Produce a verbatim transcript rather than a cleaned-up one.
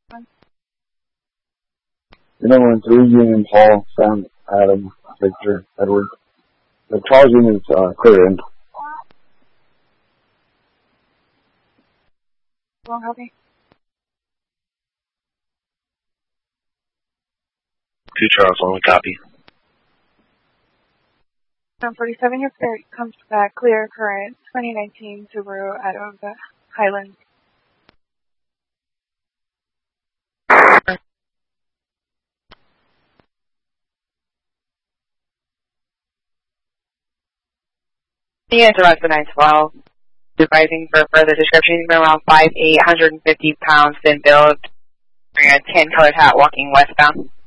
The number one three Union Paul, Sam, Adam, Victor, Edward. The Charles unit's uh, clear in. Won't help me. Two Charles, only copy. Round forty-seven, your clear comes back clear current twenty nineteen Subaru out of the Highlands. The answer was the nine twelve. Advising for further description, around five eight, one hundred fifty pounds, thin build, wearing a tan colored hat, walking westbound.